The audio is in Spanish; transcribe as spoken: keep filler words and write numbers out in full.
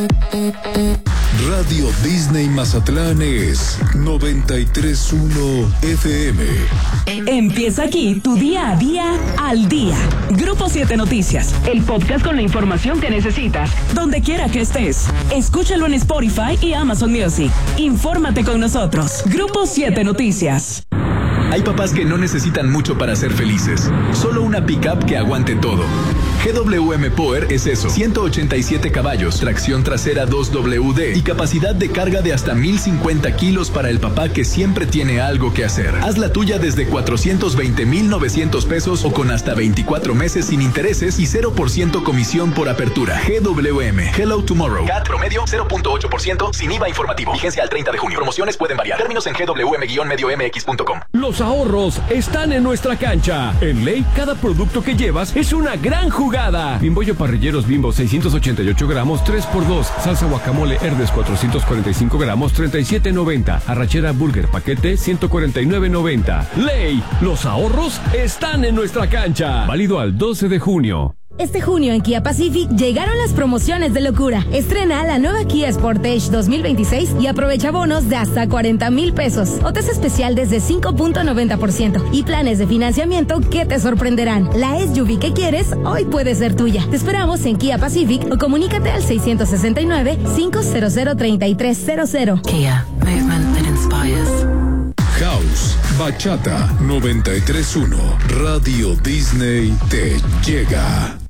Radio Disney Mazatlán es noventa y tres punto uno F M. Empieza aquí tu día a día al día. Grupo siete Noticias, el podcast con la información que necesitas, donde quiera que estés. Escúchalo en Spotify y Amazon Music. Infórmate con nosotros. Grupo siete Noticias. Hay papás que no necesitan mucho para ser felices, solo una pick-up que aguante todo. G W M Power es eso, ciento ochenta y siete caballos, tracción trasera dos W D y capacidad de carga de hasta mil cincuenta kilos para el papá que siempre tiene algo que hacer. Haz la tuya desde cuatrocientos veinte mil novecientos pesos o con hasta veinticuatro meses sin intereses y cero por ciento comisión por apertura. G W M, Hello Tomorrow. C A T promedio cero punto ocho por ciento sin I V A informativo. Vigencia al treinta de junio. Promociones pueden variar. Términos en g w m guion medio m x punto com. Los ahorros están en nuestra cancha. En Ley, cada producto que llevas es una gran jugada. Bimbollo parrilleros Bimbo seiscientos ochenta y ocho gramos, tres por dos. Salsa guacamole Herdes cuatrocientos cuarenta y cinco gramos, treinta y siete noventa. Arrachera Burger paquete ciento cuarenta y nueve noventa. Ley, los ahorros están en nuestra cancha. Válido al doce de junio. Este junio en Kia Pacific llegaron las promociones de locura. Estrena la nueva Kia Sportage dos mil veintiséis y aprovecha bonos de hasta cuarenta mil pesos. O tasa especial desde cinco punto noventa por ciento y planes de financiamiento que te sorprenderán. La S U V que quieres hoy puede ser tuya. Te esperamos en Kia Pacific o comunícate al seiscientos sesenta y nueve, quinientos, treinta y tres cero cero. Kia, movement that inspires. House, Bachata, noventa y tres punto uno. Radio Disney te llega.